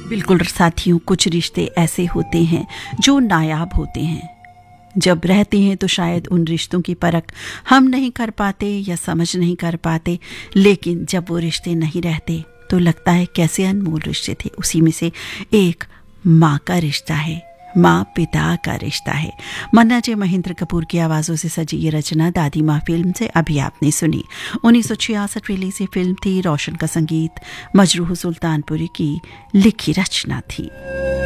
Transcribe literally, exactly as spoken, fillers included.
बिल्कुल साथियों, कुछ रिश्ते ऐसे होते हैं जो नायाब होते हैं। जब रहते हैं तो शायद उन रिश्तों की परख हम नहीं कर पाते या समझ नहीं कर पाते, लेकिन जब वो रिश्ते नहीं रहते तो लगता है कैसे अनमोल रिश्ते थे। उसी में से एक माँ का रिश्ता है, माँ पिता का रिश्ता है। मन्ना जय महेंद्र कपूर की आवाज़ों से सजी ये रचना दादी माँ फिल्म से अभी आपने सुनी। उन्नीस सौ छियासठ रिलीज ये फिल्म थी। रोशन का संगीत, मजरूह सुल्तानपुरी की लिखी रचना थी।